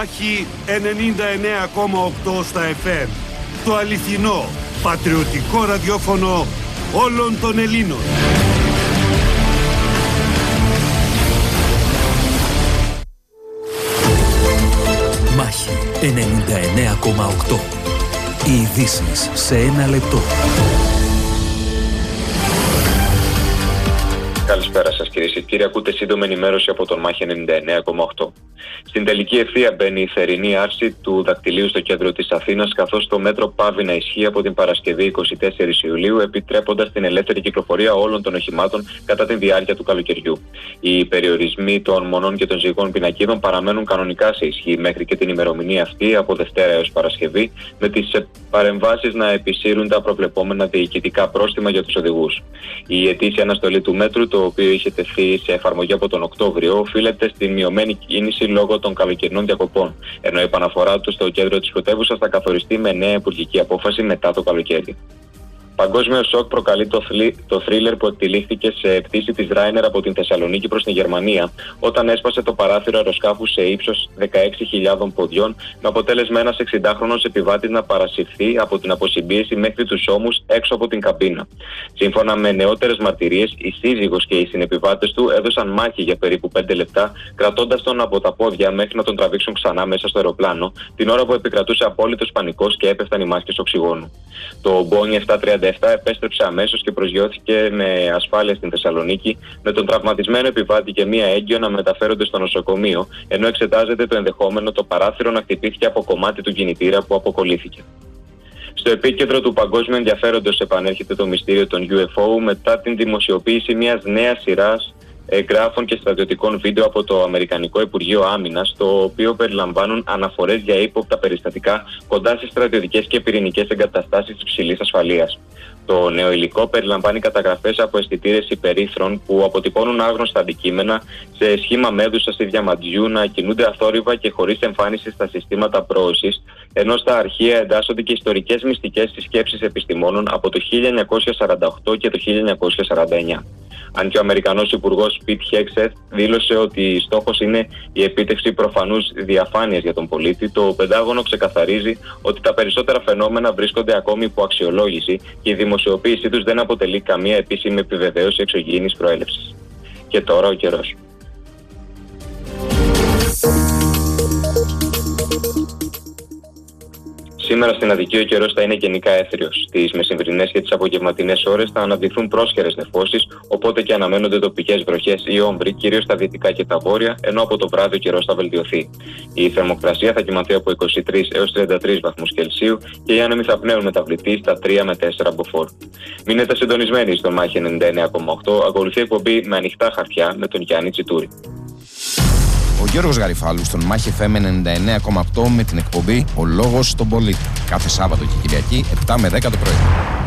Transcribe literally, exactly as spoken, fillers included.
Μάχη ενενήντα εννέα κόμμα οκτώ στα εφ εμ. Το αληθινό, πατριωτικό ραδιόφωνο όλων των Ελλήνων. Μάχη ενενήντα εννέα κόμμα οκτώ. Οι ειδήσεις σε ένα λεπτό. Καλησπέρα σας κυρίες και κύριοι. Ακούτε σύντομη ενημέρωση από τον Μάχη ενενήντα εννέα κόμμα οκτώ. Στην τελική ευθεία μπαίνει η θερινή άρση του δακτυλίου στο κέντρο της Αθήνας, καθώς το μέτρο πάβει να ισχύει από την Παρασκευή εικοστή τέταρτη Ιουλίου, επιτρέποντας την ελεύθερη κυκλοφορία όλων των οχημάτων κατά τη διάρκεια του καλοκαιριού. Οι περιορισμοί των μονών και των ζυγικών πινακίδων παραμένουν κανονικά σε ισχύ μέχρι και την ημερομηνία αυτή, από Δευτέρα έως Παρασκευή, με τις παρεμβάσεις να επισύρουν τα προβλεπόμενα διοικητικά πρόστιμα για τους οδηγούς. Η ετήσια αναστολή του μέτρου, το οποίο είχε τεθεί σε εφαρμογή από τον Οκτώβριο, οφείλεται στην μειωμένη κίνηση λόγω των καλοκαιρινών διακοπών, ενώ η επαναφορά του στο κέντρο της πρωτεύουσας θα καθοριστεί με νέα υπουργική απόφαση μετά το καλοκαίρι. Παγκόσμιο σοκ προκαλεί το, θλι... το θρίλερ που εκτελήχθηκε σε πτήση της Ryanair από την Θεσσαλονίκη προς την Γερμανία, όταν έσπασε το παράθυρο αεροσκάφου σε ύψος δεκαέξι χιλιάδων ποδιών, με αποτέλεσμα ένας εξηντάχρονος επιβάτης να παρασυρθεί από την αποσυμπίεση μέχρι τους ώμους έξω από την καμπίνα. Σύμφωνα με νεότερες μαρτυρίες, η σύζυγος και οι συνεπιβάτες του έδωσαν μάχη για περίπου πέντε λεπτά, κρατώντας τον από τα πόδια μέχρι να τον τραβήξουν ξανά μέσα στο αεροπλάνο, την ώρα που επικρατούσε απόλυτος πανικός και έπεφταν οι μάσκες οξυγόνου. Το Boeing επτακόσια τριάντα επτά επέστρεψε αμέσως και προσγειώθηκε με ασφάλεια στην Θεσσαλονίκη, με τον τραυματισμένο επιβάτη και μία έγκυο να μεταφέρονται στο νοσοκομείο, ενώ εξετάζεται το ενδεχόμενο το παράθυρο να χτυπήθηκε από κομμάτι του κινητήρα που αποκολλήθηκε. Στο επίκεντρο του παγκόσμιου ενδιαφέροντος επανέρχεται το μυστήριο των γιου εφ ο μετά την δημοσιοποίηση μιας νέας σειράς εγγράφων και στρατιωτικών βίντεο από το Αμερικανικό Υπουργείο Άμυνας, το οποίο περιλαμβάνουν αναφορές για ύποπτα περιστατικά κοντά στις στρατιωτικές και πυρηνικές εγκαταστάσεις υψηλής ασφαλείας. Το νέο υλικό περιλαμβάνει καταγραφές από αισθητήρες υπερήθρων που αποτυπώνουν άγνωστα αντικείμενα σε σχήμα μέδουσας ή διαμαντιού να κινούνται αθόρυβα και χωρίς εμφάνιση στα συστήματα πρόωσης, ενώ στα αρχεία εντάσσονται και ιστορικές μυστικές συσκέψεις επιστημόνων από το χίλια εννιακόσια σαράντα οκτώ και το χίλια εννιακόσια σαράντα εννέα. Αν και ο Αμερικανός Υπουργός Πιτ Χέγκσετ δήλωσε ότι στόχος είναι η επίτευξη προφανούς διαφάνειας για τον πολίτη, το Πεντάγωνο ξεκαθαρίζει ότι τα περισσότερα φαινόμενα βρίσκονται ακόμη υπό αξιολόγηση και η δημοσιοποίησή τους δεν αποτελεί καμία επίσημη επιβεβαίωση εξωγήινης προέλευσης. Και τώρα ο καιρός. Σήμερα στην Αττική ο καιρός θα είναι γενικά έθριος. Τις μεσημβρινές και τις απογευματινές ώρες θα αναδειθούν πρόσχερες νεφώσεις, οπότε και αναμένονται τοπικές βροχές ή όμβροι, κυρίως στα δυτικά και τα βόρεια, ενώ από το βράδυ ο καιρός θα βελτιωθεί. Η θερμοκρασία θα κυμανθεί από είκοσι τρεις έως τριάντα τρεις βαθμούς Κελσίου και οι άνεμοι θα πνέουν μεταβλητή στα τρία με τέσσερα μποφόρ. Μείνετε συντονισμένοι στο Μάχη ενενήντα εννέα κόμμα οκτώ. Ακολουθεί εκπομπή με ανοιχτά χαρτιά με τον Γιάννη Τσιτούρη. Ο Γιώργος Γαριφάλου στον Μάχη εφ εμ ενενήντα εννέα κόμμα οκτώ με την εκπομπή «Ο Λόγος στον Πολίτη». Κάθε Σάββατο και Κυριακή επτά με δέκα το πρωί.